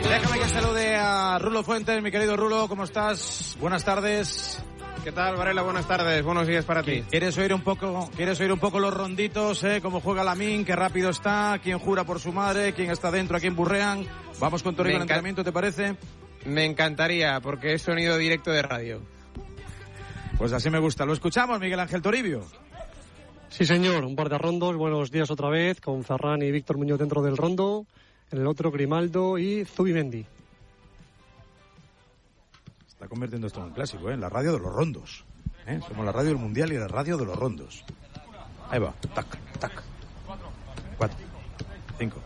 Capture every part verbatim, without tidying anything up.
Déjame que salude a Rulo Fuentes, mi querido Rulo, ¿cómo estás? Buenas tardes. ¿Qué tal, Varela? Buenas tardes, buenos días para ti. ¿Quieres oír un poco, quieres oír un poco los ronditos, eh? Cómo juega Lamine, qué rápido está, quién jura por su madre, quién está dentro, a quién burrean. Vamos con Toribio al entrenamiento, ¿te parece? Me encantaría, porque es sonido directo de radio. Pues así me gusta. Lo escuchamos, Miguel Ángel Toribio. Sí, señor, un par de rondos. Buenos días otra vez, con Ferran y Víctor Muñoz dentro del rondo. En el otro, Grimaldo y Zubimendi. Está convirtiendo esto en un clásico, ¿eh? En la radio de los rondos. ¿eh? Somos la radio del mundial y la radio de los rondos. Ahí va. Tac, tac. Cuatro. Cinco.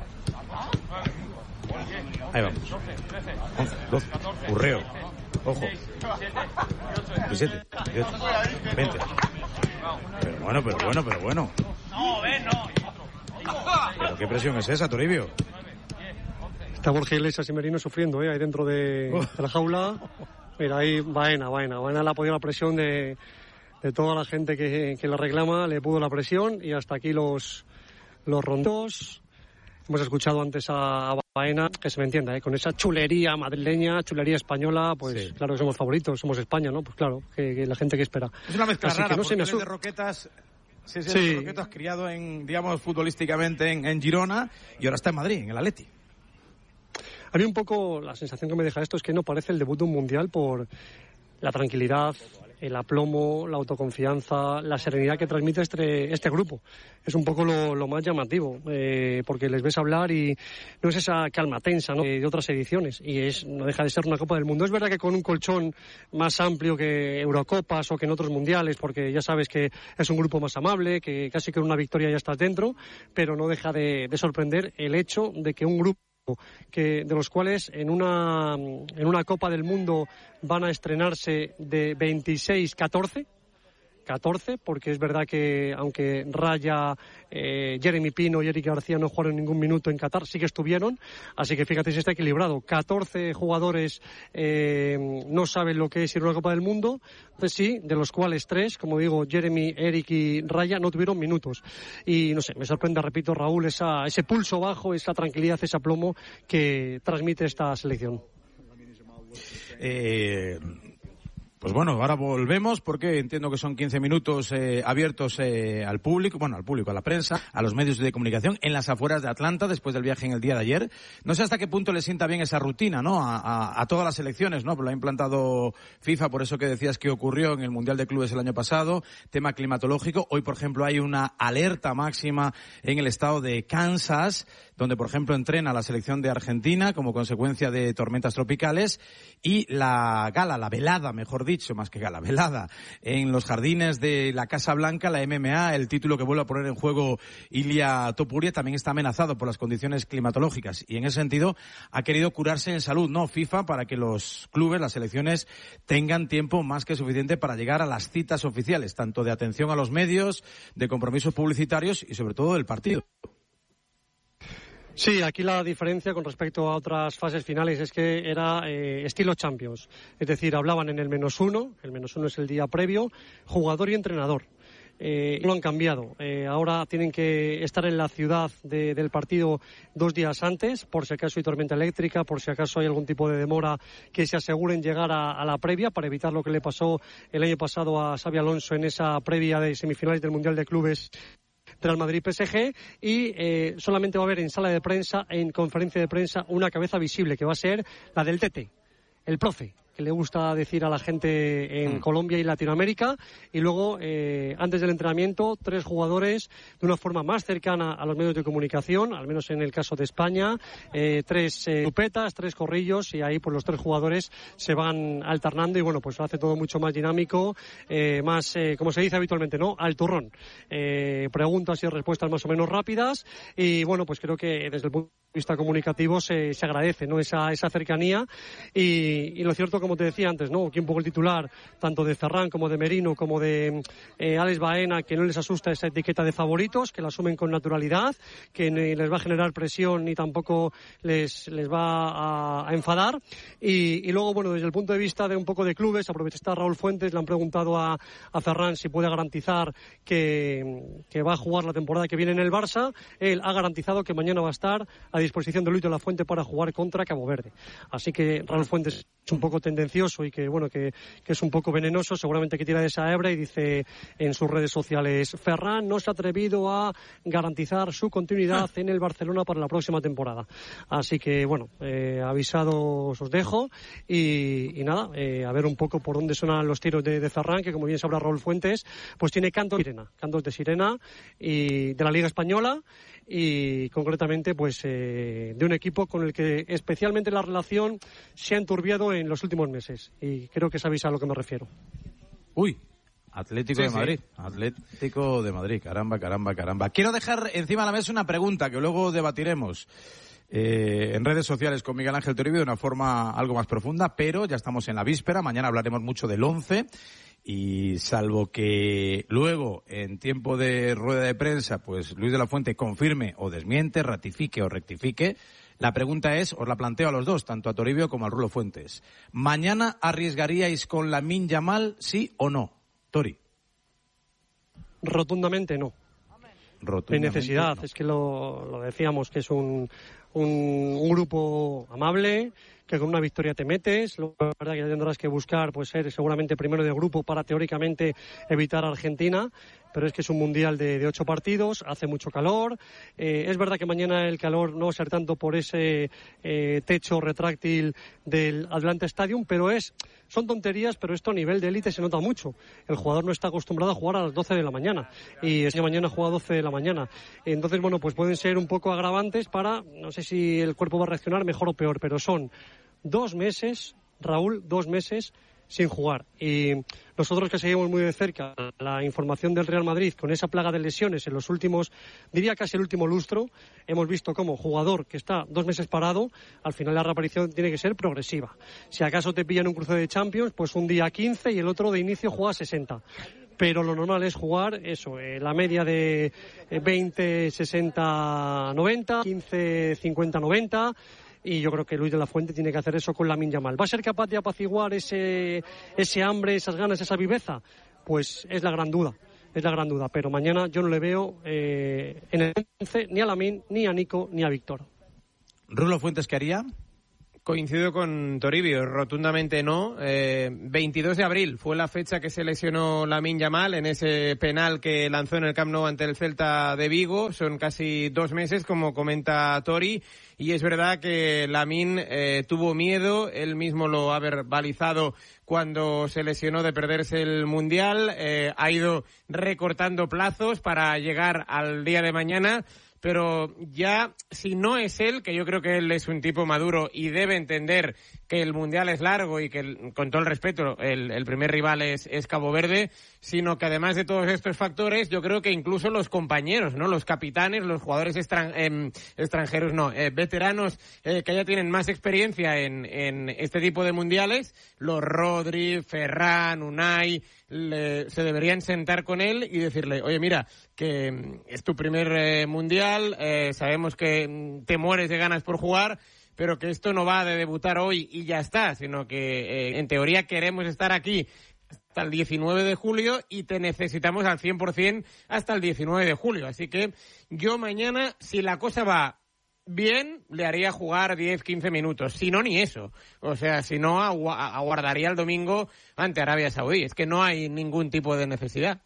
Ahí vamos. Once, doce. Burreo. Ojo. diecisiete. dieciocho. veinte. Pero bueno, pero bueno, pero bueno. No, ven, no. ¿Pero qué presión es esa, Toribio? Está Borja Iglesias y Merino sufriendo, ¿eh? Ahí dentro de, de la jaula. Mira, ahí Baena, Baena. Baena le ha podido la presión de, de toda la gente que, que la reclama, le pudo la presión y hasta aquí los, los rondos. Hemos escuchado antes a, a Baena, que se me entienda, ¿eh? Con esa chulería madrileña, chulería española, pues sí. Claro que somos favoritos, somos España, ¿no? Pues claro, que, que la gente que espera. Es una mezcla Así rara, que no porque se me él es asu- de Roquetas... Sí, sí, sí. de Roquetas, criado en, digamos, futbolísticamente en, en Girona y ahora está en Madrid, en el Atleti. A mí un poco la sensación que me deja esto es que no parece el debut de un mundial por la tranquilidad, el aplomo, la autoconfianza, la serenidad que transmite este, este grupo. Es un poco lo, lo más llamativo, eh, porque les ves hablar y no es esa calma tensa, ¿no? de, de otras ediciones, y es no deja de ser una Copa del Mundo. Es verdad que con un colchón más amplio que Eurocopas o que en otros mundiales, porque ya sabes que es un grupo más amable, que casi con una victoria ya estás dentro, pero no deja de, de sorprender el hecho de que un grupo que de los cuales en una en una Copa del Mundo van a estrenarse de veintiséis catorce catorce, porque es verdad que aunque Raya, eh, Jeremy Pino y Eric García no jugaron ningún minuto en Qatar, sí que estuvieron, así que fíjate si está equilibrado. catorce jugadores eh, no saben lo que es ir a una Copa del Mundo, pues sí, de los cuales tres, como digo, Jeremy, Eric y Raya no tuvieron minutos. Y no sé, me sorprende, repito, Raúl, esa, ese pulso bajo, esa tranquilidad, ese aplomo que transmite esta selección. Eh... Pues bueno, ahora volvemos porque entiendo que son quince minutos eh, abiertos eh, al público, bueno, al público, a la prensa, a los medios de comunicación en las afueras de Atlanta después del viaje en el día de ayer. No sé hasta qué punto le sienta bien esa rutina, ¿no? A, a, a todas las selecciones, ¿no? Pero lo ha implantado FIFA, por eso que decías que ocurrió en el Mundial de Clubes el año pasado, tema climatológico. Hoy, por ejemplo, hay una alerta máxima en el estado de Kansas, donde, por ejemplo, entrena la selección de Argentina como consecuencia de tormentas tropicales, y la gala, la velada, mejor dicho, dicho, más que gala, velada, en los jardines de la Casa Blanca, la M M A, el título que vuelve a poner en juego Ilia Topuria, también está amenazado por las condiciones climatológicas, y en ese sentido ha querido curarse en salud, ¿no? FIFA, para que los clubes, las selecciones, tengan tiempo más que suficiente para llegar a las citas oficiales, tanto de atención a los medios, de compromisos publicitarios y sobre todo del partido. Sí, aquí la diferencia con respecto a otras fases finales es que era eh, estilo Champions. Es decir, hablaban en el menos uno, el menos uno es el día previo, jugador y entrenador. Eh, lo han cambiado. Eh, ahora tienen que estar en la ciudad de, del partido dos días antes, por si acaso hay tormenta eléctrica, por si acaso hay algún tipo de demora, que se aseguren llegar a, a la previa para evitar lo que le pasó el año pasado a Xabi Alonso en esa previa de semifinales del Mundial de Clubes Real Madrid-P S G, y eh, solamente va a haber en sala de prensa, en conferencia de prensa, una cabeza visible, que va a ser la del Tete, el profe, que le gusta decir a la gente en mm. Colombia y Latinoamérica, y luego, eh, antes del entrenamiento, tres jugadores de una forma más cercana a los medios de comunicación, al menos en el caso de España, eh, tres eh, chupetas, tres corrillos, y ahí pues los tres jugadores se van alternando, y bueno, pues lo hace todo mucho más dinámico, eh, más, eh, como se dice habitualmente, ¿no?, al turrón. Eh, preguntas y respuestas más o menos rápidas, y bueno, pues creo que desde el punto de vista comunicativo se, se agradece, ¿no?, esa, esa cercanía, y, y lo cierto, como te decía antes, ¿no?, aquí un poco el titular, tanto de Ferran como de Merino, como de eh, Alex Baena, que no les asusta esa etiqueta de favoritos, que la asumen con naturalidad, que ni les va a generar presión ni tampoco les, les va a, a enfadar. Y, y luego, bueno, desde el punto de vista de un poco de clubes, aprovecha está Raúl Fuentes, le han preguntado a, a Ferran si puede garantizar que, que va a jugar la temporada que viene en el Barça. Él ha garantizado que mañana va a estar a disposición de Luis de la Fuente para jugar contra Cabo Verde. Así que Raúl Fuentes es un poco tendencioso y que bueno que, que es un poco venenoso, seguramente que tira de esa hebra y dice en sus redes sociales: Ferran no se ha atrevido a garantizar su continuidad en el Barcelona para la próxima temporada. Así que bueno, eh, avisados os dejo y, y nada, eh, a ver un poco por dónde suenan los tiros de, de Ferran, que como bien sabrá Raúl Fuentes, pues tiene cantos de sirena, cantos de sirena y de la Liga Española y concretamente pues eh, de un equipo con el que especialmente la relación se ha enturbiado en los últimos meses y creo que sabéis a lo que me refiero. Uy, Atlético sí, de Madrid, sí. Atlético de Madrid, caramba, caramba, caramba. Quiero dejar encima de la mesa una pregunta que luego debatiremos eh, en redes sociales con Miguel Ángel Toribio de una forma algo más profunda, pero ya estamos en la víspera, mañana hablaremos mucho del once. Y salvo que luego, en tiempo de rueda de prensa, pues Luis de la Fuente confirme o desmiente, ratifique o rectifique, la pregunta es, os la planteo a los dos, tanto a Toribio como a Rulo Fuentes. ¿Mañana arriesgaríais con Lamine Yamal, sí o no? Tori. Rotundamente no. Rotundamente Hay necesidad, no. es que lo, lo decíamos, que es un, un, un grupo amable, que con una victoria te metes. Lo que es verdad que ya tendrás que buscar pues ser seguramente primero de grupo para teóricamente evitar a Argentina, pero es que es un mundial de, de ocho partidos, hace mucho calor. Eh, es verdad que mañana el calor no va a ser tanto por ese eh, techo retráctil del Atlanta Stadium, pero es son tonterías, pero esto a nivel de élite se nota mucho. El jugador no está acostumbrado a jugar a las doce de la mañana y ese mañana juega a doce de la mañana. Entonces, bueno, pues pueden ser un poco agravantes para, no sé si el cuerpo va a reaccionar mejor o peor, pero son dos meses, Raúl, dos meses sin jugar. Y nosotros que seguimos muy de cerca la información del Real Madrid con esa plaga de lesiones en los últimos, diría casi el último lustro, hemos visto como jugador que está dos meses parado, al final la reaparición tiene que ser progresiva. Si acaso te pillan un cruce de Champions, pues un día quince y el otro de inicio juega sesenta. Pero lo normal es jugar eso, eh, la media de veinte, sesenta, noventa, quince, cincuenta, noventa. Y yo creo que Luis de la Fuente tiene que hacer eso con Lamine Yamal. ¿Va a ser capaz de apaciguar ese, ese hambre, esas ganas, esa viveza? Pues es la gran duda, es la gran duda. Pero mañana yo no le veo eh, en el once ni a Lamine, ni a Nico, ni a Víctor. ¿Rulo Fuentes qué haría? Coincido con Toribio, rotundamente no. Eh, veintidós de abril fue la fecha que se lesionó Lamine Yamal en ese penal que lanzó en el Camp Nou ante el Celta de Vigo. Son casi dos meses, como comenta Tori. Y es verdad que Lamine eh, tuvo miedo, él mismo lo ha verbalizado cuando se lesionó de perderse el Mundial. Eh, ha ido recortando plazos para llegar al día de mañana. Pero ya, si no es él, que yo creo que él es un tipo maduro y debe entender que el Mundial es largo y que, con todo el respeto, el, el primer rival es, es Cabo Verde, sino que además de todos estos factores, yo creo que incluso los compañeros, ¿no? Los capitanes, los jugadores extran, eh, extranjeros, no, eh, veteranos eh, que ya tienen más experiencia en, en este tipo de mundiales, los Rodri, Ferran, Unai, le, se deberían sentar con él y decirle, oye, mira, que es tu primer eh, mundial, eh, sabemos que te mueres de ganas por jugar, pero que esto no va de debutar hoy y ya está, sino que eh, en teoría queremos estar aquí hasta el diecinueve de julio y te necesitamos al cien por ciento hasta el diecinueve de julio. Así que yo mañana, si la cosa va bien, le haría jugar diez, quince minutos. Si no, ni eso. O sea, si no, agu- aguardaría el domingo ante Arabia Saudí. Es que no hay ningún tipo de necesidad.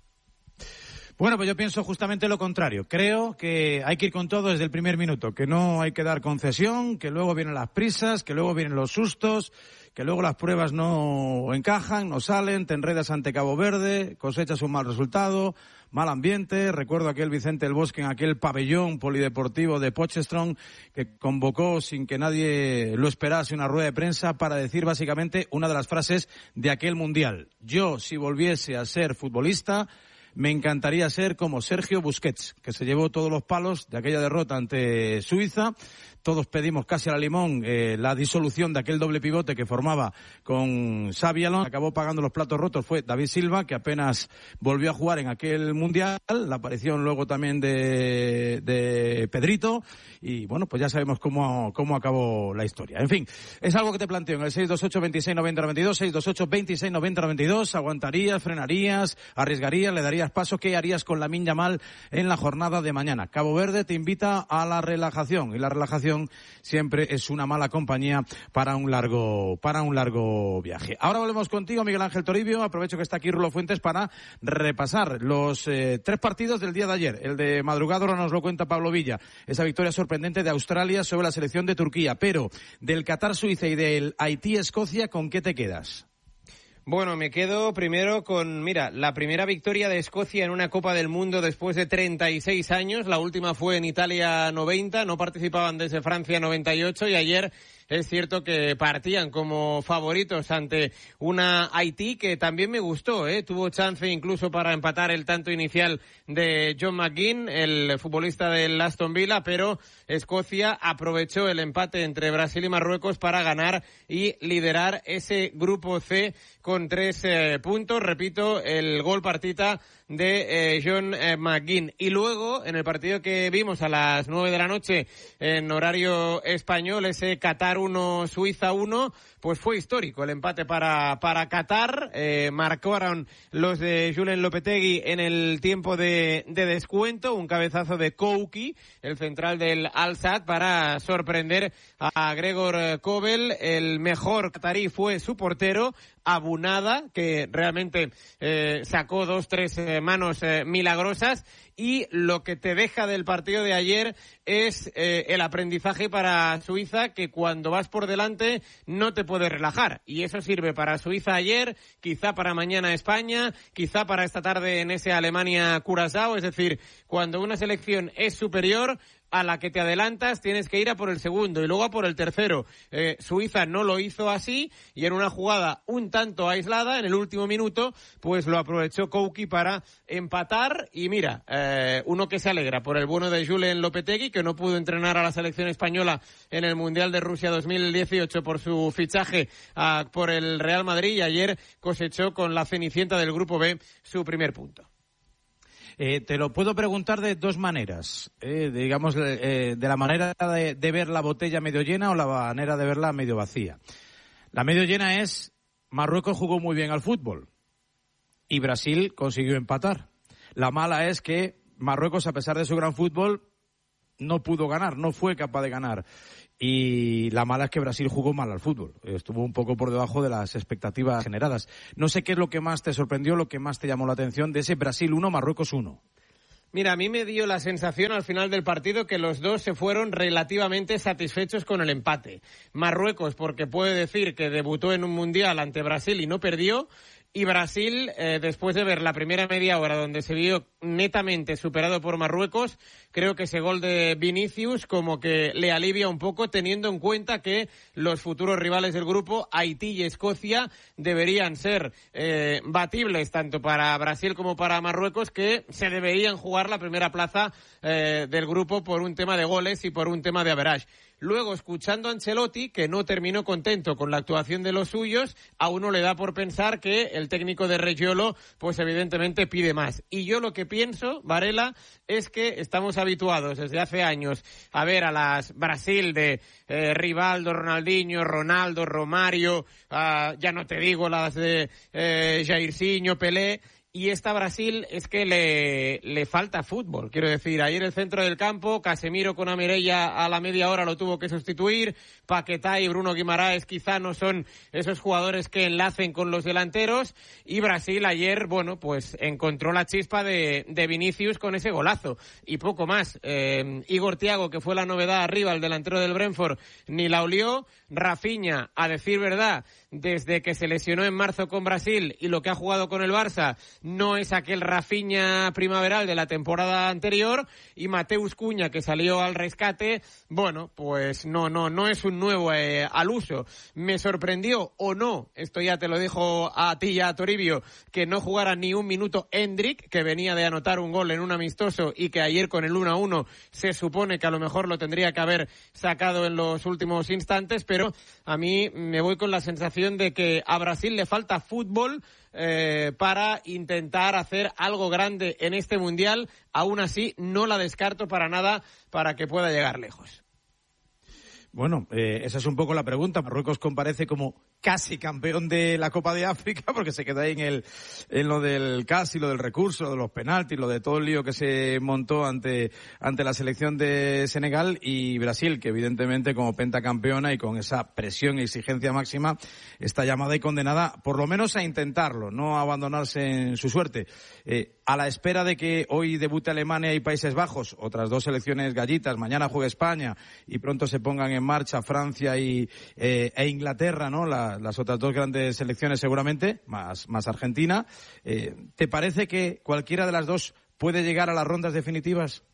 Bueno, pues yo pienso justamente lo contrario. Creo que hay que ir con todo desde el primer minuto, que no hay que dar concesión, que luego vienen las prisas, que luego vienen los sustos, que luego las pruebas no encajan, no salen, te enredas ante Cabo Verde, cosechas un mal resultado, mal ambiente. Recuerdo aquel Vicente del Bosque en aquel pabellón polideportivo de Potchefstroom que convocó sin que nadie lo esperase una rueda de prensa para decir básicamente una de las frases de aquel mundial. Yo, si volviese a ser futbolista, me encantaría ser como Sergio Busquets, que se llevó todos los palos de aquella derrota ante Suiza, todos pedimos casi a la limón eh, la disolución de aquel doble pivote que formaba con Xabi Alonso. Acabó pagando los platos rotos fue David Silva, que apenas volvió a jugar en aquel Mundial, la aparición luego también de, de Pedrito, y bueno, pues ya sabemos cómo, cómo acabó la historia. En fin, es algo que te planteo en el seis dos ocho, veintiséis noventa, noventa y dos, seis dos ocho, veintiséis noventa, noventa y dos, ¿aguantarías, frenarías, arriesgarías, le darías paso? ¿Qué harías con Lamine Yamal en la jornada de mañana? Cabo Verde te invita a la relajación, y la relajación siempre es una mala compañía para un largo, para un largo viaje. Ahora volvemos contigo, Miguel Ángel Toribio. Aprovecho que está aquí Rulo Fuentes para repasar los eh, tres partidos del día de ayer. El de madrugada ahora nos lo cuenta Pablo Villa. Esa victoria sorprendente de Australia sobre la selección de Turquía. Pero del Qatar-Suiza y del Haití-Escocia, ¿con qué te quedas? Bueno, me quedo primero con, mira, la primera victoria de Escocia en una Copa del Mundo después de treinta y seis años. La última fue en Italia noventa, no participaban desde Francia noventa y ocho, y ayer es cierto que partían como favoritos ante una Haití que también me gustó, ¿eh? Tuvo chance incluso para empatar el tanto inicial de John McGinn, el futbolista del Aston Villa, pero Escocia aprovechó el empate entre Brasil y Marruecos para ganar y liderar ese grupo C con tres eh, puntos. Repito, el gol partita de eh, John eh, McGinn. Y luego, en el partido que vimos a las nueve de la noche en horario español, ese Qatar uno, Suiza uno, pues fue histórico el empate para, para Qatar. Eh, marcaron los de Julen Lopetegui en el tiempo de, de descuento, un cabezazo de Kouki, el central del Al-Sadd, para sorprender a Gregor Kobel. El mejor qatarí fue su portero, Abunada, que realmente eh, sacó dos, tres eh, manos eh, milagrosas. Y lo que te deja del partido de ayer es eh, el aprendizaje para Suiza, que cuando vas por delante no te puedes relajar. Y eso sirve para Suiza ayer, quizá para mañana España, quizá para esta tarde en ese Alemania-Curazao. Es decir, cuando una selección es superior a la que te adelantas, tienes que ir a por el segundo y luego a por el tercero. Eh, Suiza no lo hizo así, y en una jugada un tanto aislada, en el último minuto, pues lo aprovechó Kouki para empatar. Y mira, eh, uno que se alegra por el bueno de Julen Lopetegui, que no pudo entrenar a la selección española en el Mundial de Rusia dos mil dieciocho por su fichaje a, por el Real Madrid, y ayer cosechó con la cenicienta del Grupo B su primer punto. Eh, te lo puedo preguntar de dos maneras, eh, digamos, eh, de la manera de, de ver la botella medio llena o la manera de verla medio vacía. La medio llena es, Marruecos jugó muy bien al fútbol y Brasil consiguió empatar. La mala es que Marruecos, a pesar de su gran fútbol, no pudo ganar, no fue capaz de ganar. Y la mala es que Brasil jugó mal al fútbol. Estuvo un poco por debajo de las expectativas generadas. No sé qué es lo que más te sorprendió, lo que más te llamó la atención de ese Brasil uno, Marruecos uno. Mira, a mí me dio la sensación al final del partido que los dos se fueron relativamente satisfechos con el empate. Marruecos, porque puede decir que debutó en un mundial ante Brasil y no perdió. Y Brasil, eh, después de ver la primera media hora donde se vio netamente superado por Marruecos, creo que ese gol de Vinicius como que le alivia un poco, teniendo en cuenta que los futuros rivales del grupo, Haití y Escocia, deberían ser eh, batibles tanto para Brasil como para Marruecos, que se deberían jugar la primera plaza eh, del grupo por un tema de goles y por un tema de average. Luego, escuchando a Ancelotti, que no terminó contento con la actuación de los suyos, a uno le da por pensar que el técnico de Reggiolo, pues evidentemente pide más. Y yo lo que pienso, Varela, es que estamos habituados desde hace años a ver a las Brasil de eh, Rivaldo, Ronaldinho, Ronaldo, Romario, uh, ya no te digo las de eh, Jairzinho, Pelé. Y esta Brasil es que le, le falta fútbol. Quiero decir, ayer el centro del campo, Casemiro con Amirella a la media hora lo tuvo que sustituir. Paquetá y Bruno Guimaraes quizá no son esos jugadores que enlacen con los delanteros. Y Brasil ayer, bueno, pues encontró la chispa de, de Vinicius con ese golazo. Y poco más. Eh, Igor Thiago, que fue la novedad arriba, el delantero del Brentford, ni la olió. Rafinha, a decir verdad, desde que se lesionó en marzo con Brasil y lo que ha jugado con el Barça, no es aquel Rafinha primaveral de la temporada anterior, y Mateus Cunha, que salió al rescate, bueno, pues no, no, no es un nuevo eh, al uso. Me sorprendió o no, esto ya te lo dejo a ti y a Toribio, que no jugara ni un minuto Endrick, que venía de anotar un gol en un amistoso y que ayer con el uno a uno se supone que a lo mejor lo tendría que haber sacado en los últimos instantes, pero a mí me voy con la sensación de que a Brasil le falta fútbol Eh, para intentar hacer algo grande en este Mundial. Aún así, no la descarto para nada para que pueda llegar lejos. Bueno, eh, esa es un poco la pregunta. Marruecos comparece como casi campeón de la Copa de África, porque se queda ahí en el en lo del casi, lo del recurso, de los penaltis, lo de todo el lío que se montó ante ante la selección de Senegal, y Brasil, que evidentemente como pentacampeona y con esa presión y exigencia máxima está llamada y condenada por lo menos a intentarlo, no a abandonarse en su suerte. Eh, a la espera de que hoy debute Alemania y Países Bajos, otras dos selecciones gallitas, mañana juega España y pronto se pongan en marcha Francia y eh, e Inglaterra, ¿no? La, las otras dos grandes selecciones seguramente, más, más Argentina. Eh, ¿Te parece que cualquiera de las dos puede llegar a las rondas definitivas?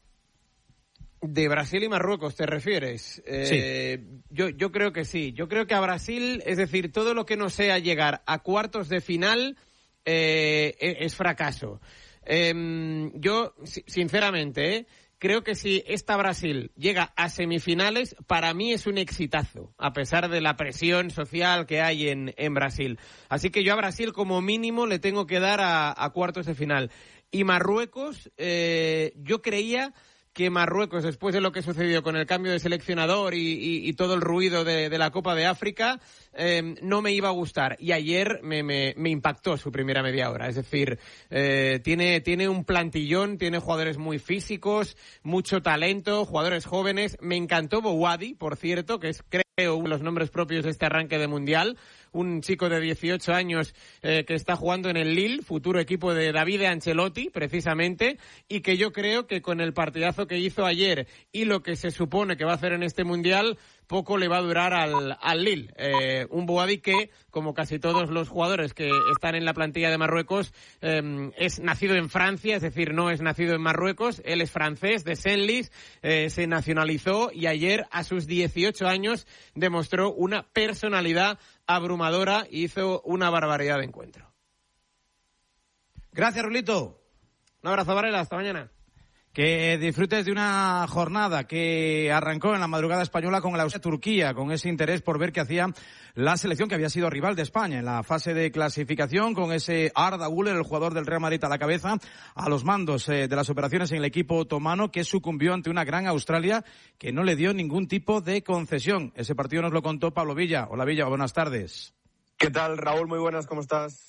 De Brasil y Marruecos, ¿te refieres? Eh, sí. Yo, yo creo que sí. Yo creo que a Brasil, es decir, todo lo que no sea llegar a cuartos de final eh, es fracaso. Eh, yo, sinceramente, ¿eh? Creo que si esta Brasil llega a semifinales, para mí es un exitazo, a pesar de la presión social que hay en, en Brasil. Así que yo a Brasil como mínimo le tengo que dar a, a cuartos de final. Y Marruecos, eh, yo creía que Marruecos, después de lo que sucedió con el cambio de seleccionador y, y, y todo el ruido de, de la Copa de África, eh, no me iba a gustar. Y ayer me, me, me impactó su primera media hora. Es decir, eh, tiene, tiene un plantillón, tiene jugadores muy físicos, mucho talento, jugadores jóvenes. Me encantó Bouhaddi, por cierto, que es, creo, uno de los nombres propios de este arranque de Mundial. Un chico de dieciocho años eh, que está jugando en el Lille, futuro equipo de Davide Ancelotti, precisamente, y que yo creo que con el partidazo que hizo ayer y lo que se supone que va a hacer en este Mundial, poco le va a durar al, al Lille. Eh, un Bouhaddi que, como casi todos los jugadores que están en la plantilla de Marruecos, eh, es nacido en Francia, es decir, no es nacido en Marruecos. Él es francés, de Senlis, eh, se nacionalizó y ayer, a sus dieciocho años, demostró una personalidad abrumadora y hizo una barbaridad de encuentro. Gracias, Rulito. Un abrazo, Varela, hasta mañana. Que disfrutes de una jornada que arrancó en la madrugada española con la Turquía, con ese interés por ver qué hacía la selección que había sido rival de España en la fase de clasificación, con ese Arda Güler, el jugador del Real Madrid, a la cabeza, a los mandos eh, de las operaciones en el equipo otomano, que sucumbió ante una gran Australia que no le dio ningún tipo de concesión. Ese partido nos lo contó Pablo Villa. Hola, Villa, buenas tardes. ¿Qué tal, Raúl? Muy buenas, ¿cómo estás?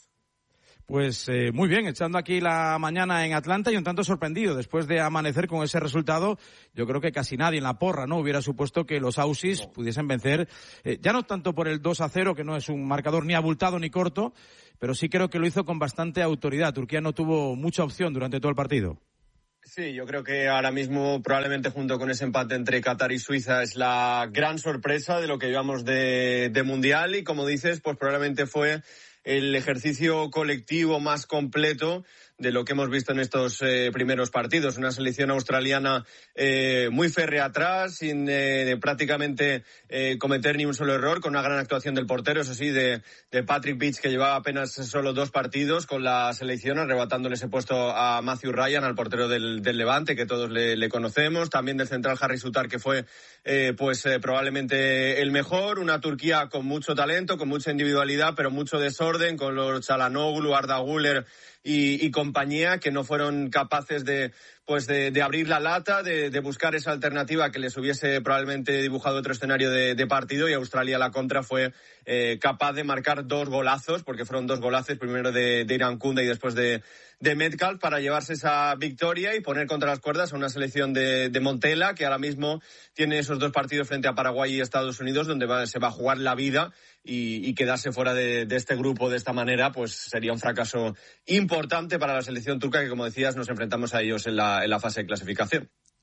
Pues eh, muy bien, echando aquí la mañana en Atlanta y un tanto sorprendido. Después de amanecer con ese resultado, yo creo que casi nadie en la porra no hubiera supuesto que los Aussies no. pudiesen vencer, eh, ya no tanto por el dos a cero, que no es un marcador ni abultado ni corto, pero sí creo que lo hizo con bastante autoridad. Turquía no tuvo mucha opción durante todo el partido. Sí, yo creo que ahora mismo probablemente junto con ese empate entre Qatar y Suiza es la gran sorpresa de lo que llevamos de, de Mundial, y como dices, pues probablemente fue el ejercicio colectivo más completo de lo que hemos visto en estos eh, primeros partidos. Una selección australiana eh, muy férrea atrás, sin eh, prácticamente eh, cometer ni un solo error, con una gran actuación del portero, eso sí, de, de Patrick Beach, que llevaba apenas solo dos partidos con la selección, arrebatándole ese puesto a Matthew Ryan, al portero del, del Levante, que todos le, le conocemos. También del central Harry Souttar, que fue eh, pues eh, probablemente el mejor. Una Turquía con mucho talento, con mucha individualidad, pero mucho desorden, con los Çalhanoğlu, Arda Güler y, y compañía, que no fueron capaces de pues de, de abrir la lata, de, de buscar esa alternativa que les hubiese probablemente dibujado otro escenario de, de partido, y Australia a la contra fue eh, capaz de marcar dos golazos, porque fueron dos golazos, primero de, de Irankunda y después de, de Metcalf, para llevarse esa victoria y poner contra las cuerdas a una selección de, de Montella, que ahora mismo tiene esos dos partidos frente a Paraguay y Estados Unidos, donde va, se va a jugar la vida, y, y quedarse fuera de, de este grupo de esta manera pues sería un fracaso importante para la selección turca, que, como decías, nos enfrentamos a ellos en la, en la fase de clasificación.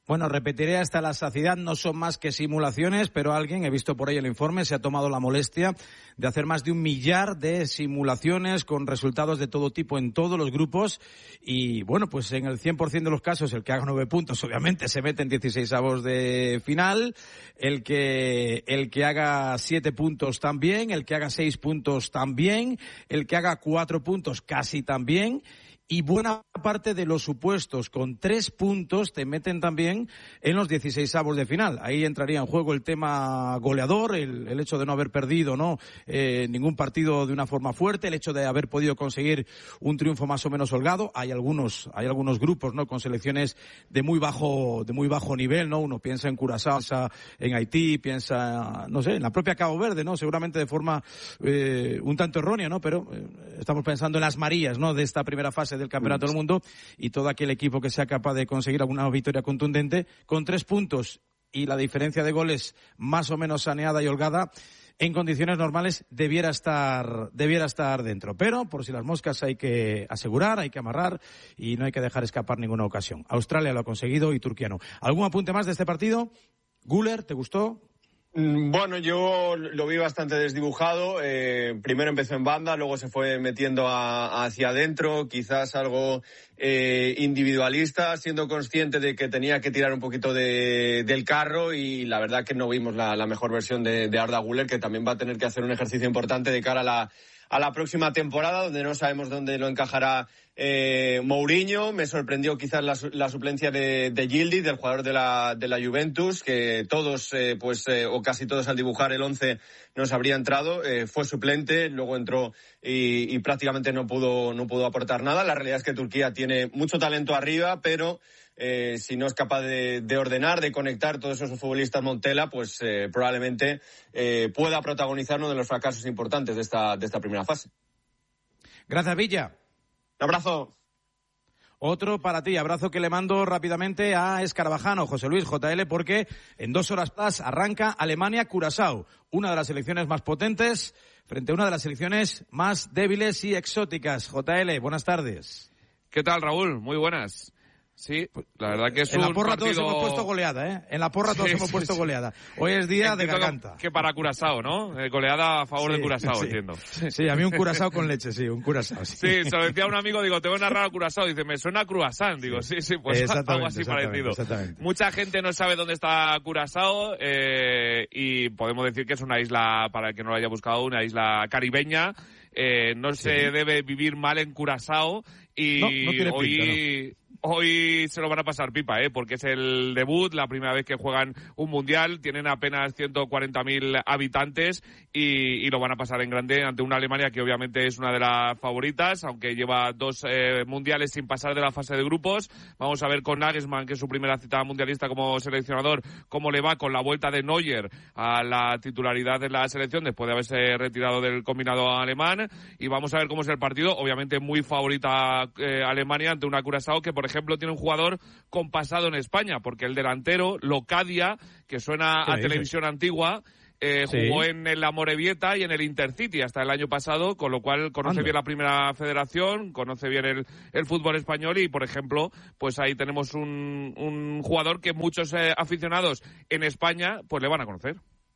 Bueno, repetiré hasta la saciedad, no son más que simulaciones, pero alguien, he visto por ahí el informe, se ha tomado la molestia de hacer más de un millar de simulaciones con resultados de todo tipo en todos los grupos y, bueno, pues en el cien por ciento de los casos el que haga nueve puntos obviamente se mete en dieciseisavos de final, el que, el que haga siete puntos también, el que haga seis puntos también, el que haga cuatro puntos casi también. Y buena parte de los supuestos con tres puntos te meten también en los dieciseisavos de final. Ahí entraría en juego el tema goleador, el, el hecho de no haber perdido no eh, ningún partido de una forma fuerte, el hecho de haber podido conseguir un triunfo más o menos holgado. Hay algunos, hay algunos grupos no con selecciones de muy bajo, de muy bajo nivel, no. Uno piensa en Curazao, piensa en Haití, piensa, no sé, en la propia Cabo Verde, no, seguramente de forma eh, un tanto errónea, no, pero eh, estamos pensando en las Marías, no, de esta primera fase del Campeonato del Mundo y todo aquel equipo que sea capaz de conseguir alguna victoria contundente con tres puntos y la diferencia de goles más o menos saneada y holgada en condiciones normales debiera estar debiera estar dentro, pero por si las moscas hay que asegurar, hay que amarrar y no hay que dejar escapar ninguna ocasión. Australia lo ha conseguido y Turquía no. ¿Algún apunte más de este partido? Güler, ¿te gustó? Bueno, yo lo vi bastante desdibujado. Eh, primero empezó en banda, luego se fue metiendo a, hacia adentro, quizás algo eh, individualista, siendo consciente de que tenía que tirar un poquito de, del carro y la verdad que no vimos la, la mejor versión de, de Arda Güler, que también va a tener que hacer un ejercicio importante de cara a la, a la próxima temporada, donde no sabemos dónde lo encajará Eh, Mourinho. Me sorprendió quizás la, la suplencia de, de Yildiz, del jugador de la, de la Juventus, que todos, eh, pues, eh, o casi todos al dibujar el once nos habría entrado. Eh, fue suplente, luego entró y, y prácticamente no pudo, no pudo aportar nada. La realidad es que Turquía tiene mucho talento arriba, pero eh, si no es capaz de, de ordenar, de conectar todos esos futbolistas Montella, pues eh, probablemente eh, pueda protagonizar uno de los fracasos importantes de esta, de esta primera fase. Gracias, Villa. Un abrazo. Otro para ti, abrazo que le mando rápidamente a Escarabajano, José Luis J L, porque en dos horas más arranca Alemania-Curazao, una de las selecciones más potentes frente a una de las selecciones más débiles y exóticas. J L, buenas tardes. ¿Qué tal, Raúl? Muy buenas. Sí, la verdad que es en un la porra partido... todos hemos puesto goleada, ¿eh? En la porra todos sí, hemos sí, puesto sí. goleada. Hoy es día entiendo de garganta. Que para Curazao, ¿no? Eh, goleada a favor sí, de Curazao, sí. entiendo. Sí, a mí un Curazao con leche, sí, un Curazao. Sí, sí se lo decía a un amigo, digo, te voy a narrar a Curazao. Dice, me suena a Croissant. Digo, sí, sí, pues algo así parecido. Exactamente. Mucha gente no sabe dónde está Curazao eh, y podemos decir que es una isla, para el que no lo haya buscado, una isla caribeña. Eh, no se sí. debe vivir mal en Curazao y no, no tiene hoy... pinta, no. Hoy se lo van a pasar pipa, ¿eh? Porque es el debut, la primera vez que juegan un mundial, tienen apenas ciento cuarenta mil habitantes y, y lo van a pasar en grande ante una Alemania que obviamente es una de las favoritas, aunque lleva dos eh, mundiales sin pasar de la fase de grupos. Vamos a ver con Nagelsmann, que es su primera cita mundialista como seleccionador, cómo le va con la vuelta de Neuer a la titularidad de la selección después de haberse retirado del combinado alemán. Y vamos a ver cómo es el partido, obviamente muy favorita eh, Alemania ante una Curazao que, por ejemplo, tiene un jugador con pasado en España, porque el delantero, Locadia, que suena a televisión antigua, eh, sí. jugó en el Amorebieta y en el Intercity hasta el año pasado, con lo cual conoce Anda. bien la primera federación, conoce bien el, el fútbol español y, por ejemplo, pues ahí tenemos un, un jugador que muchos eh, aficionados en España pues le van a conocer.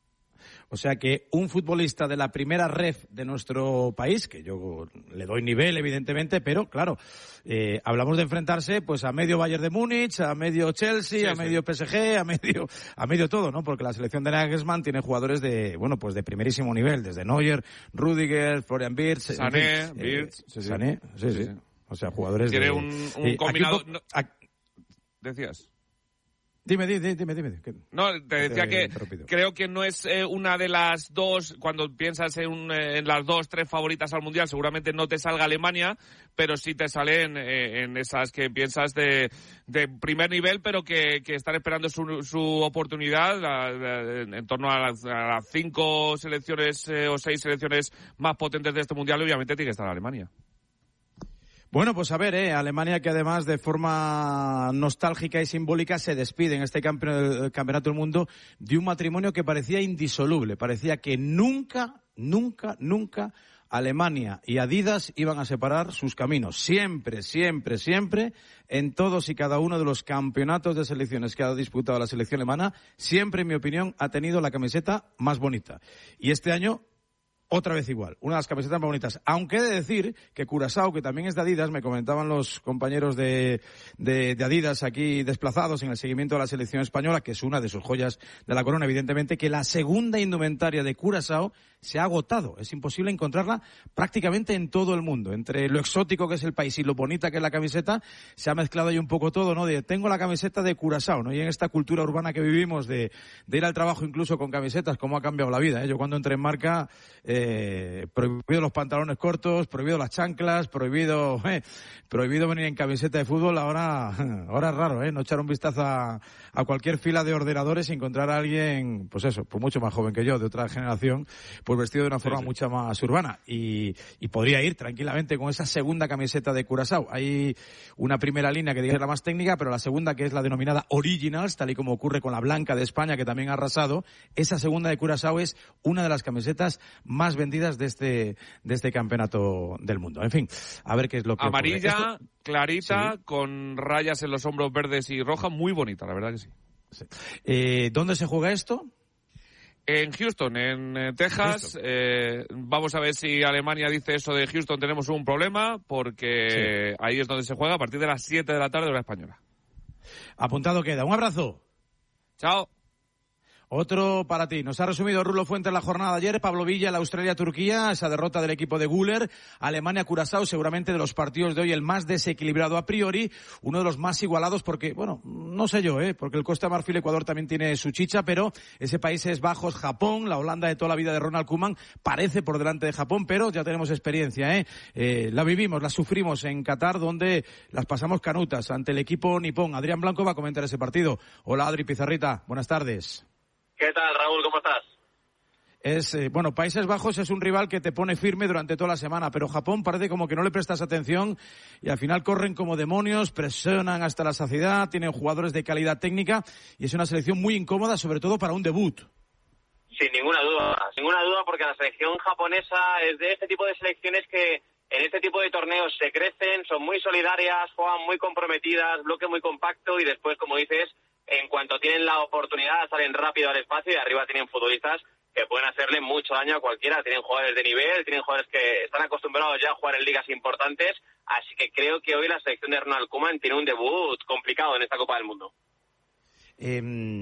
O sea que un futbolista de la primera ref de nuestro país, que yo le doy nivel evidentemente, pero claro, eh, hablamos de enfrentarse pues a medio Bayern de Múnich, a medio Chelsea, sí, a medio sí. P S G, a medio a medio todo, ¿no? Porque la selección de Nagelsmann tiene jugadores de, bueno, pues de primerísimo nivel, desde Neuer, Rüdiger, Florian Wirtz, Sané, en fin, Wirtz, eh, sí, sí. Sané, sí, sí, sí. O sea, jugadores tiene de... un, un eh, combinado... Aquí, no, aquí, decías... Dime, dime, dime, dime. No, te decía que creo que no es eh, una de las dos, cuando piensas en, un, eh, en las dos, tres favoritas al Mundial, seguramente no te salga Alemania, pero sí te salen eh, en esas que piensas de, de primer nivel, pero que, que están esperando su, su oportunidad la, la, en torno a las, a las cinco selecciones eh, o seis selecciones más potentes de este Mundial, obviamente tiene que estar Alemania. Bueno, pues a ver, eh, Alemania que además de forma nostálgica y simbólica se despide en este campe- campeonato del mundo de un matrimonio que parecía indisoluble, parecía que nunca, nunca, nunca Alemania y Adidas iban a separar sus caminos. Siempre, siempre, siempre, en todos y cada uno de los campeonatos de selecciones que ha disputado la selección alemana, siempre, en mi opinión, ha tenido la camiseta más bonita. Y este año, otra vez igual, una de las camisetas más bonitas. Aunque he de decir que Curazao, que también es de Adidas, me comentaban los compañeros de, de, de Adidas aquí desplazados en el seguimiento de la selección española, que es una de sus joyas de la corona, evidentemente, que la segunda indumentaria de Curazao se ha agotado. Es imposible encontrarla prácticamente en todo el mundo. Entre lo exótico que es el país y lo bonita que es la camiseta, se ha mezclado ahí un poco todo, ¿no? De tengo la camiseta de Curazao, ¿no? Y en esta cultura urbana que vivimos de, de ir al trabajo incluso con camisetas, cómo ha cambiado la vida, ¿eh? Yo cuando entré en marca, eh, prohibido los pantalones cortos, prohibido las chanclas, prohibido, eh, prohibido venir en camiseta de fútbol. Ahora, ahora es raro, ¿eh? No echar un vistazo a, a cualquier fila de ordenadores y encontrar a alguien, pues eso, pues mucho más joven que yo, de otra generación, pues vestido de una forma sí, sí. mucho más urbana y, y podría ir tranquilamente con esa segunda camiseta de Curazao. Hay una primera línea que diga es la más técnica, pero la segunda, que es la denominada Originals, tal y como ocurre con la blanca de España, que también ha arrasado, esa segunda de Curazao es una de las camisetas más vendidas de este de este campeonato del mundo. En fin, a ver qué es lo que amarilla, ocurre. Esto... clarita, sí. con rayas en los hombros verdes y roja, muy bonita, la verdad que sí. sí. Eh, ¿Dónde se juega esto? En Houston, en eh, Texas. Eh, vamos a ver si Alemania dice eso de Houston, tenemos un problema, porque sí. ahí es donde se juega a partir de las siete de la tarde hora española. Apuntado queda. Un abrazo. Chao. Otro para ti. Nos ha resumido Rulo Fuentes la jornada de ayer. Pablo Villa, la Australia-Turquía, esa derrota del equipo de Güler. Alemania-Curazao, seguramente de los partidos de hoy el más desequilibrado a priori. Uno de los más igualados porque, bueno, no sé yo, ¿eh? Porque el Costa de Marfil, Ecuador también tiene su chicha, pero ese Países Bajos, Japón, la Holanda de toda la vida de Ronald Koeman, parece por delante de Japón, pero ya tenemos experiencia, ¿eh? eh la vivimos, la sufrimos en Qatar, donde las pasamos canutas ante el equipo nipón. Adrián Blanco va a comentar ese partido. Hola, Adri Pizarrita. Buenas tardes. ¿Qué tal, Raúl? ¿Cómo estás? Es, eh, bueno, Países Bajos es un rival que te pone firme durante toda la semana, pero Japón parece como que no le prestas atención y al final corren como demonios, presionan hasta la saciedad, tienen jugadores de calidad técnica y es una selección muy incómoda, sobre todo para un debut. Sin ninguna duda, sin ninguna duda, porque la selección japonesa es de este tipo de selecciones que en este tipo de torneos se crecen, son muy solidarias, juegan muy comprometidas, bloque muy compacto y después, como dices, en cuanto tienen la oportunidad salen rápido al espacio y arriba tienen futbolistas que pueden hacerle mucho daño a cualquiera. Tienen jugadores de nivel, tienen jugadores que están acostumbrados ya a jugar en ligas importantes, así que creo que hoy la selección de Ronald Koeman tiene un debut complicado en esta Copa del Mundo. Eh,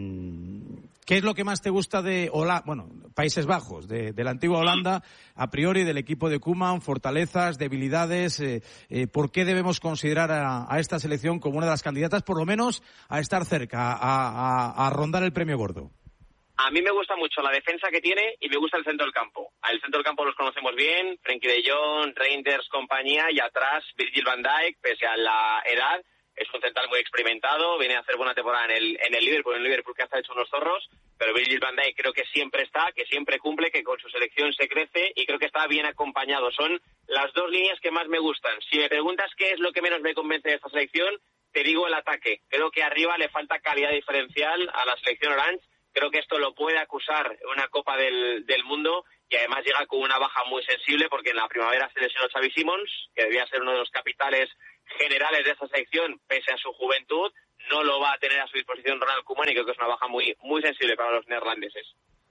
¿Qué es lo que más te gusta de Holanda, bueno, Países Bajos, de, de la antigua Holanda, a priori del equipo de Koeman, fortalezas, debilidades? Eh, eh, ¿Por qué debemos considerar a, a esta selección como una de las candidatas, por lo menos, a estar cerca, a, a, a rondar el premio gordo? A mí me gusta mucho la defensa que tiene y me gusta el centro del campo. El centro del campo los conocemos bien, Frenkie de Jong, Reinders, compañía, y atrás Virgil van Dijk, pese a la edad, es un central muy experimentado, viene a hacer buena temporada en el, en el Liverpool, en el Liverpool que ha hecho unos zorros, pero Virgil van Dijk creo que siempre está, que siempre cumple, que con su selección se crece y creo que está bien acompañado. Son las dos líneas que más me gustan. Si me preguntas qué es lo que menos me convence de esta selección, te digo el ataque. Creo que arriba le falta calidad diferencial a la selección orange. Creo que esto lo puede acusar una Copa del, del Mundo y además llega con una baja muy sensible porque en la primavera se lesionó Xavi Simons, que debía ser uno de los capitales generales de esta selección, pese a su juventud, no lo va a tener a su disposición Ronald Koeman y creo que es una baja muy, muy sensible para los neerlandeses.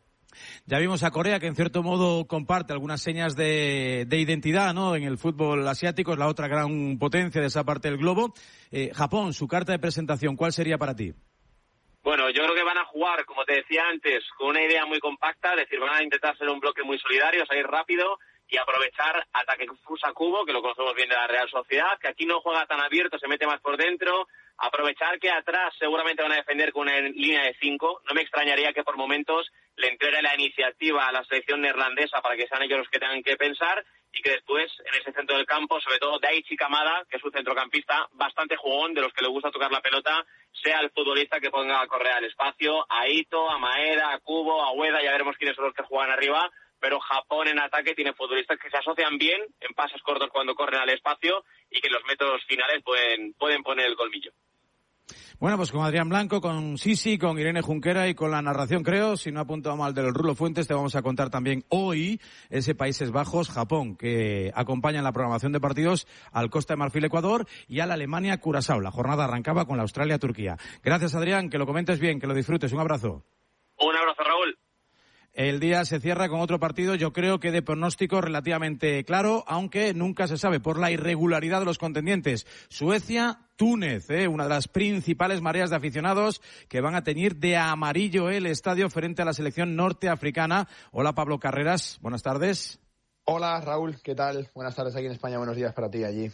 Ya vimos a Corea, que en cierto modo comparte algunas señas de, de identidad, ¿no? En el fútbol asiático, es la otra gran potencia de esa parte del globo. Eh, Japón, su carta de presentación, ¿cuál sería para ti? Bueno, yo creo que van a jugar, como te decía antes, con una idea muy compacta, es decir, van a intentar ser un bloque muy solidario, salir rápido y aprovechar ataque Fusa Kubo, que lo conocemos bien de la Real Sociedad, que aquí no juega tan abierto, se mete más por dentro, aprovechar que atrás seguramente van a defender con una línea de cinco. No me extrañaría que por momentos le entregue la iniciativa a la selección neerlandesa para que sean ellos los que tengan que pensar y que después en ese centro del campo, sobre todo Daichi Kamada, que es un centrocampista bastante jugón, de los que le gusta tocar la pelota, sea el futbolista que ponga a correr al espacio, a Ito, a Maeda, a Kubo, a Ueda, ya veremos quiénes son los que juegan arriba, pero Japón en ataque tiene futbolistas que se asocian bien en pases cortos cuando corren al espacio y que en los métodos finales pueden, pueden poner el colmillo. Bueno, pues con Adrián Blanco, con Sisi, con Irene Junquera y con la narración, creo, si no apunto mal del Rulo Fuentes, te vamos a contar también hoy ese Países Bajos-Japón, que acompaña en la programación de partidos al Costa de Marfil-Ecuador y a la Alemania-Curazao. La jornada arrancaba con la Australia-Turquía. Gracias, Adrián, que lo comentes bien, que lo disfrutes. Un abrazo. Un abrazo, Raúl. El día se cierra con otro partido, yo creo que de pronóstico relativamente claro, aunque nunca se sabe por la irregularidad de los contendientes. Suecia-Túnez, ¿eh? Una de las principales mareas de aficionados que van a teñir de amarillo el estadio frente a la selección norteafricana. Hola, Pablo Carreras, buenas tardes. Hola, Raúl, ¿qué tal? Buenas tardes aquí en España, buenos días para ti allí.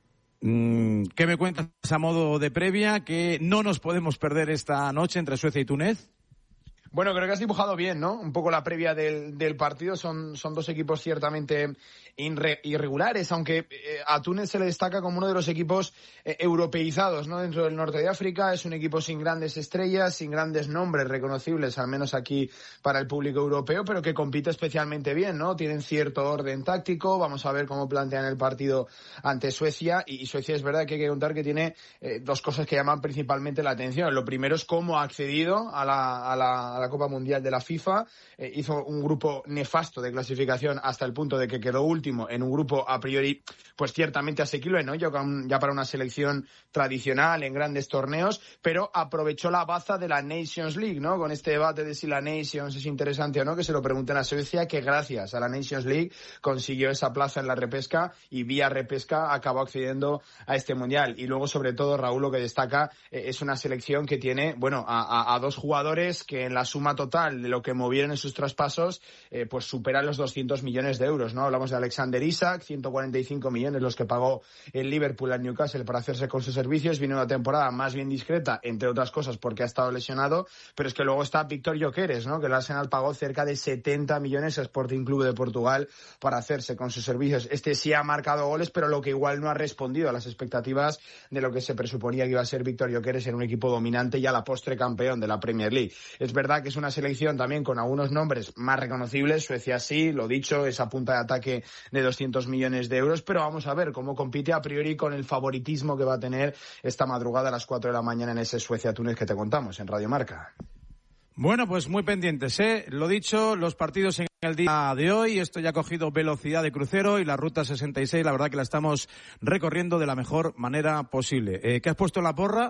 ¿Qué me cuentas a modo de previa que no nos podemos perder esta noche entre Suecia y Túnez? Bueno, creo que has dibujado bien, ¿no? Un poco la previa del, del partido. Son, son dos equipos ciertamente irre, irregulares, aunque eh, a Túnez se le destaca como uno de los equipos eh, europeizados, ¿no? Dentro del norte de África. Es un equipo sin grandes estrellas, sin grandes nombres reconocibles, al menos aquí para el público europeo, pero que compite especialmente bien, ¿no? Tienen cierto orden táctico. Vamos a ver cómo plantean el partido ante Suecia. Y, y Suecia es verdad que hay que contar que tiene eh, dos cosas que llaman principalmente la atención. Lo primero es cómo ha accedido a la, a la, a la Copa Mundial de la FIFA, eh, hizo un grupo nefasto de clasificación hasta el punto de que quedó último en un grupo a priori pues ciertamente asequible, ¿no? Ya, ya para una selección tradicional en grandes torneos, pero aprovechó la baza de la Nations League, ¿no? Con este debate de si la Nations es interesante o no, que se lo pregunten a Suecia, que gracias a la Nations League consiguió esa plaza en la repesca y vía repesca acabó accediendo a este Mundial. Y luego, sobre todo, Raúl, lo que destaca eh, es una selección que tiene, bueno, a, a, a dos jugadores que en la suma total de lo que movieron en sus traspasos, eh, pues superan los doscientos millones de euros, ¿no? Hablamos de Alexander Isak, ciento cuarenta y cinco millones los que pagó el Liverpool al Newcastle para hacerse con sus servicios. Viene una temporada más bien discreta, entre otras cosas porque ha estado lesionado, pero es que luego está Víctor Gyökeres, ¿no? Que el Arsenal pagó cerca de setenta millones a Sporting Club de Portugal para hacerse con sus servicios. Este sí ha marcado goles, pero lo que igual no ha respondido a las expectativas de lo que se presuponía que iba a ser Víctor Gyökeres en un equipo dominante y a la postre campeón de la Premier League. Es verdad que es una selección también con algunos nombres más reconocibles. Suecia sí, lo dicho, esa punta de ataque de doscientos millones de euros, pero vamos a ver cómo compite a priori con el favoritismo que va a tener esta madrugada a las cuatro de la mañana en ese Suecia-Túnez que te contamos en Radio Marca. Bueno, pues muy pendientes, ¿eh? Lo dicho, los partidos en el día de hoy, esto ya ha cogido velocidad de crucero y la ruta sesenta y seis, la verdad que la estamos recorriendo de la mejor manera posible. Eh, ¿Qué has puesto en la porra?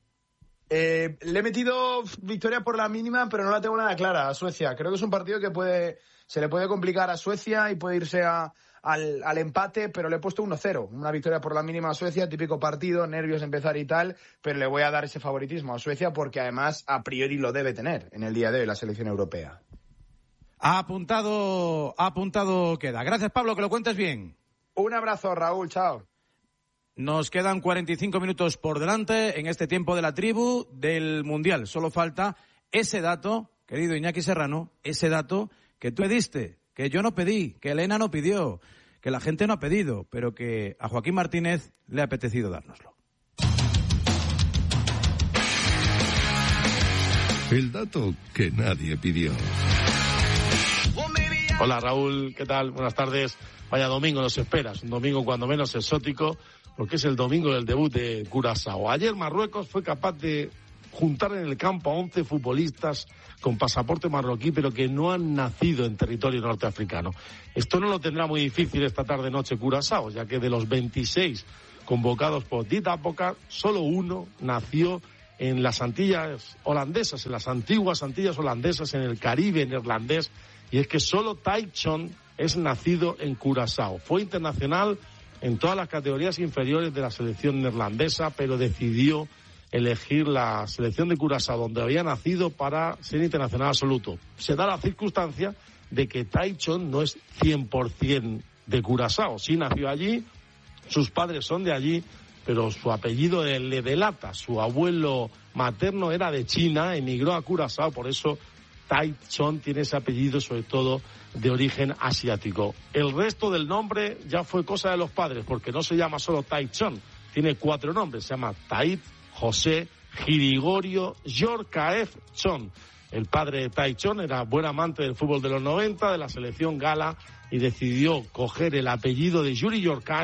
Eh, le he metido victoria por la mínima, pero no la tengo nada clara a Suecia. Creo que es un partido que puede se le puede complicar a Suecia y puede irse a, al, al empate, pero le he puesto uno cero. Una victoria por la mínima a Suecia, típico partido, nervios de empezar y tal, pero le voy a dar ese favoritismo a Suecia porque además a priori lo debe tener en el día de hoy la selección europea. Ha apuntado, ha apuntado queda. Gracias, Pablo, que lo cuentes bien. Un abrazo, Raúl, chao. Nos quedan cuarenta y cinco minutos por delante en este tiempo de la tribu del Mundial. Solo falta ese dato, querido Iñaki Serrano, ese dato que tú pediste, que yo no pedí, que Elena no pidió, que la gente no ha pedido, pero que a Joaquín Martínez le ha apetecido dárnoslo. El dato que nadie pidió. Hola Raúl, ¿qué tal? Buenas tardes. Vaya domingo nos esperas, un domingo cuando menos exótico, porque es el domingo del debut de Curazao. Ayer Marruecos fue capaz de juntar en el campo a once futbolistas con pasaporte marroquí, pero que no han nacido en territorio norteafricano. Esto no lo tendrá muy difícil esta tarde-noche Curazao, ya que de los veintiséis convocados por Dita Poca, solo uno nació en las Antillas holandesas, en las antiguas Antillas holandesas, en el Caribe neerlandés, y es que solo Taichon es nacido en Curazao. Fue internacional en todas las categorías inferiores de la selección neerlandesa, pero decidió elegir la selección de Curazao, donde había nacido, para ser internacional absoluto. Se da la circunstancia de que Taichon no es cien por ciento de Curazao. Sí nació allí, sus padres son de allí, pero su apellido le delata. Su abuelo materno era de China, emigró a Curazao, por eso Taichon tiene ese apellido, sobre todo de origen asiático. El resto del nombre ya fue cosa de los padres, porque no se llama solo Taichon, tiene cuatro nombres, se llama Tait, José, Girigorio, Yorkaev Chon. El padre de Taichon era buen amante del fútbol de los noventa, de la selección gala, y decidió coger el apellido de Yuri Yorkaev,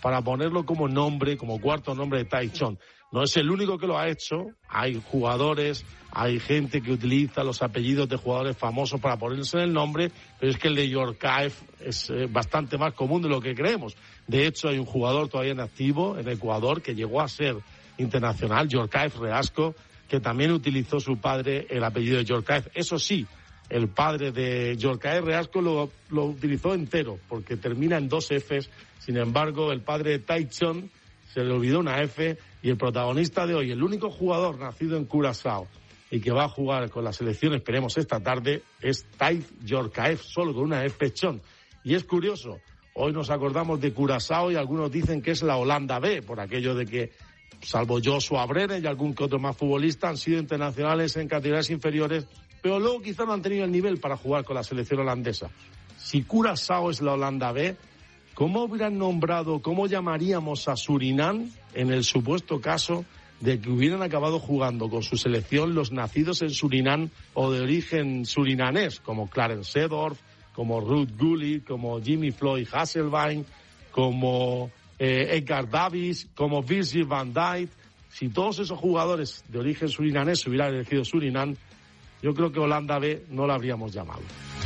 para ponerlo como nombre, como cuarto nombre de Taichung. No es el único que lo ha hecho. Hay jugadores, hay gente que utiliza los apellidos de jugadores famosos para ponerse en el nombre, pero es que el de Yorkaev es eh, bastante más común de lo que creemos. De hecho, hay un jugador todavía en activo en Ecuador que llegó a ser internacional, Yorkaev Reasco, que también utilizó su padre el apellido de Yorkaev. Eso sí, el padre de Yorkaev Reasco lo, lo utilizó entero, porque termina en dos Fs. Sin embargo, el padre de Taichung se le olvidó una F, y el protagonista de hoy, el único jugador nacido en Curazao y que va a jugar con la selección, esperemos esta tarde, es Taif Yorkaev, solo con una F Chon. Y es curioso, hoy nos acordamos de Curazao y algunos dicen que es la Holanda B, por aquello de que, salvo Joshua Brené y algún que otro más futbolista, han sido internacionales en categorías inferiores, pero luego quizá no han tenido el nivel para jugar con la selección holandesa. Si Curazao es la Holanda B, ¿cómo hubieran nombrado, cómo llamaríamos a Surinam en el supuesto caso de que hubieran acabado jugando con su selección los nacidos en Surinam o de origen surinanés, como Clarence Seedorf, como Ruud Gullit, como Jimmy Floyd Hasselbein, como eh, Edgar Davids, como Virgil van Dijk? Si todos esos jugadores de origen surinanés hubieran elegido Surinam, yo creo que Holanda B no la habríamos llamado.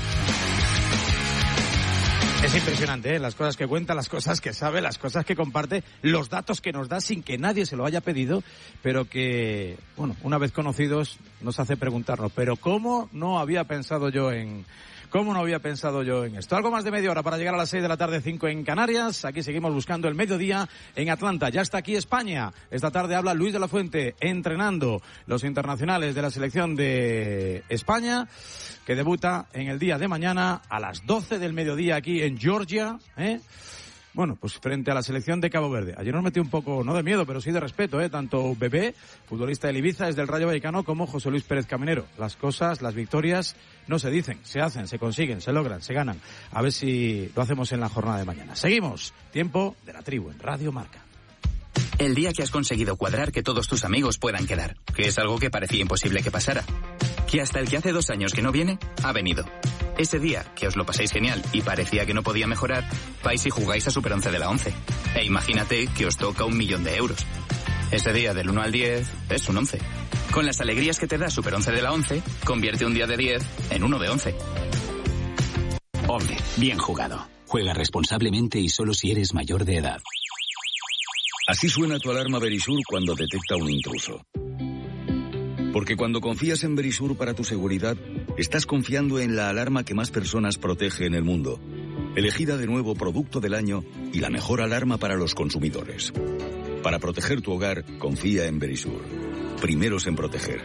Es impresionante, ¿eh? Las cosas que cuenta, las cosas que sabe, las cosas que comparte, los datos que nos da sin que nadie se lo haya pedido, pero que, bueno, una vez conocidos nos hace preguntarnos, pero ¿cómo no había pensado yo en... ¿Cómo no había pensado yo en esto? Algo más de media hora para llegar a las seis de la tarde, cinco en Canarias. Aquí seguimos buscando el mediodía en Atlanta. Ya está aquí España. Esta tarde habla Luis de la Fuente, entrenando los internacionales de la selección de España, que debuta en el día de mañana a las doce del mediodía aquí en Georgia, ¿eh? Bueno, pues frente a la selección de Cabo Verde. Ayer nos metió un poco, no de miedo, pero sí de respeto, ¿eh? Tanto Bebé, futbolista del Ibiza, es del Rayo Vallecano, como José Luis Pérez Caminero. Las cosas, las victorias, no se dicen, se hacen, se consiguen, se logran, se ganan. A ver si lo hacemos en la jornada de mañana. Seguimos. Tiempo de la tribu en Radio Marca. El día que has conseguido cuadrar que todos tus amigos puedan quedar, que es algo que parecía imposible que pasara. Que hasta el que hace dos años que no viene, ha venido. Ese día, que os lo paséis genial y parecía que no podía mejorar, vais y jugáis a Super once de la once. E imagínate que os toca un millón de euros. Ese día del uno al diez es un once. Con las alegrías que te da Super once de la once, convierte un día de diez en uno de once. once. Bien jugado. Juega responsablemente y solo si eres mayor de edad. Así suena tu alarma Verisur cuando detecta un intruso. Porque cuando confías en Verisur para tu seguridad, estás confiando en la alarma que más personas protege en el mundo. Elegida de nuevo Producto del Año y la mejor alarma para los consumidores. Para proteger tu hogar, confía en Verisur. Primeros en proteger.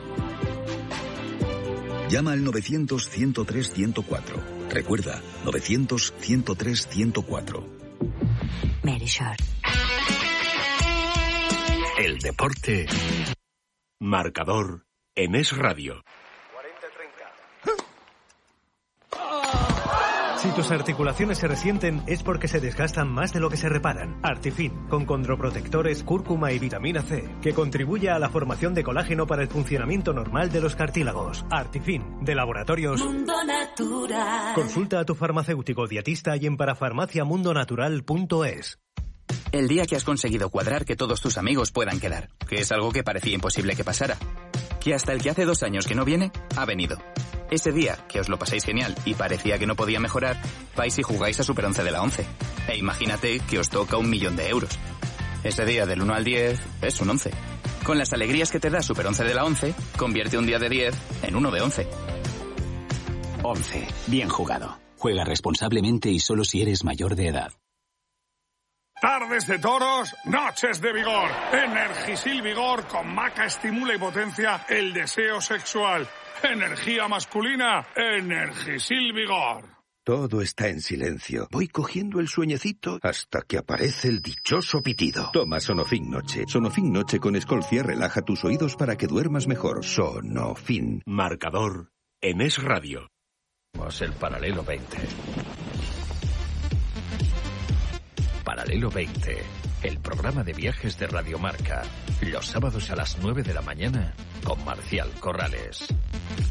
Llama al novecientos, ciento tres, ciento cuatro. Recuerda, novecientos, ciento tres, ciento cuatro. Verisur. El deporte. Marcador en Es Radio. Si tus articulaciones se resienten es porque se desgastan más de lo que se reparan. Artifin, con condroprotectores, cúrcuma y vitamina C, que contribuye a la formación de colágeno para el funcionamiento normal de los cartílagos. Artifin, de Laboratorios Mundo Natural. Consulta a tu farmacéutico dietista y en parafarmacia mundo natural punto es. El día que has conseguido cuadrar que todos tus amigos puedan quedar, que es algo que parecía imposible que pasara. Que hasta el que hace dos años que no viene, ha venido. Ese día, que os lo paséis genial y parecía que no podía mejorar, vais y jugáis a Super once de la once. E imagínate que os toca un millón de euros. Ese día del uno al diez es un once. Con las alegrías que te da Super once de la once, convierte un día de diez en uno de once. once. Bien jugado. Juega responsablemente y solo si eres mayor de edad. Tardes de toros, noches de vigor. Energisil Vigor con maca estimula y potencia el deseo sexual. Energía masculina, Energisil Vigor. Todo está en silencio. Voy cogiendo el sueñecito hasta que aparece el dichoso pitido. Toma Sonofin Noche. Sonofin Noche con Escolcia relaja tus oídos para que duermas mejor. Sonofin. Marcador en Es Radio. El Paralelo veinte. Paralelo veinte, el programa de viajes de Radio Marca, los sábados a las nueve de la mañana con Marcial Corrales.